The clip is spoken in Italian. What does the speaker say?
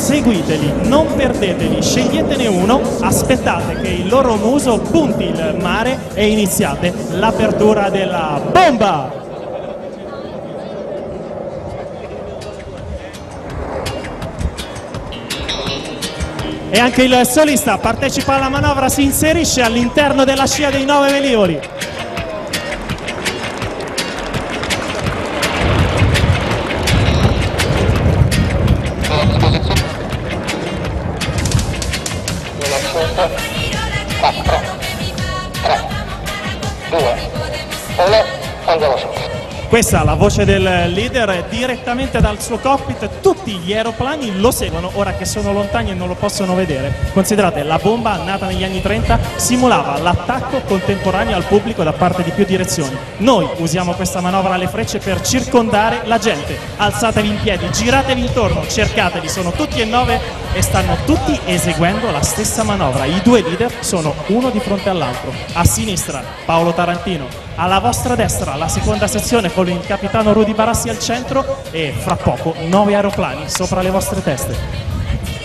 seguiteli, non perdeteli, sceglietene uno, aspettate che il loro muso punti il mare e iniziate l'apertura della bomba! E anche il solista partecipa alla manovra, si inserisce all'interno della scia dei 9 velivoli. Questa è la voce del leader direttamente dal suo cockpit. Tutti gli aeroplani lo seguono ora che sono lontani e non lo possono vedere. Considerate, la bomba nata negli anni 30 simulava l'attacco contemporaneo al pubblico da parte di più direzioni. Noi usiamo questa manovra alle frecce per circondare la gente. Alzatevi in piedi, giratevi intorno, cercateli, sono tutti e 9 e stanno tutti eseguendo la stessa manovra. I due leader sono uno di fronte all'altro. A sinistra Paolo Tarantino, alla vostra destra la seconda sezione con il capitano Rudy Barassi al centro e fra poco 9 aeroplani sopra le vostre teste.